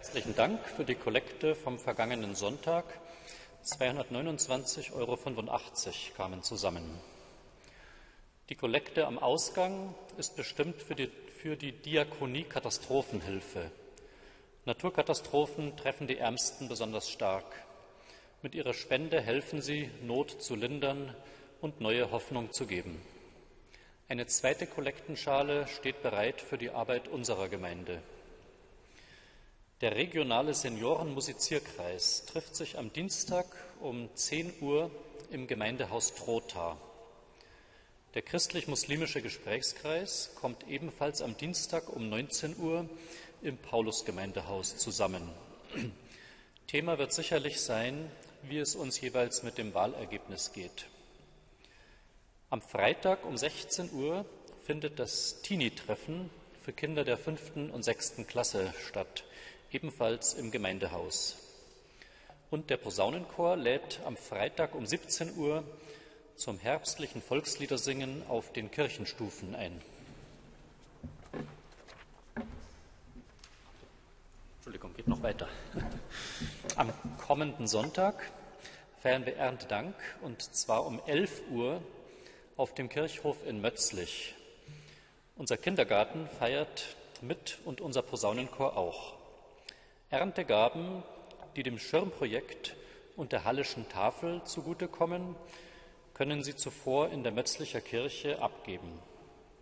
Herzlichen Dank für die Kollekte vom vergangenen Sonntag. 229,85 Euro kamen zusammen. Die Kollekte am Ausgang ist bestimmt für die Diakonie Katastrophenhilfe. Naturkatastrophen treffen die Ärmsten besonders stark. Mit ihrer Spende helfen sie, Not zu lindern und neue Hoffnung zu geben. Eine zweite Kollektenschale steht bereit für die Arbeit unserer Gemeinde. Der regionale Seniorenmusizierkreis trifft sich am Dienstag um 10 Uhr im Gemeindehaus Trotha. Der christlich-muslimische Gesprächskreis kommt ebenfalls am Dienstag um 19 Uhr im Paulusgemeindehaus zusammen. Thema wird sicherlich sein, wie es uns jeweils mit dem Wahlergebnis geht. Am Freitag um 16 Uhr findet das Teenie-Treffen für Kinder der 5. und 6. Klasse statt, ebenfalls im Gemeindehaus. Und der Posaunenchor lädt am Freitag um 17 Uhr zum herbstlichen Volksliedersingen auf den Kirchenstufen ein. Entschuldigung, geht noch weiter. Am kommenden Sonntag feiern wir Erntedank, und zwar um 11 Uhr auf dem Kirchhof in Mötzlich. Unser Kindergarten feiert mit und unser Posaunenchor auch. Erntegaben, die dem Schirmprojekt und der Halleschen Tafel zugutekommen, können Sie zuvor in der Mötzlicher Kirche abgeben.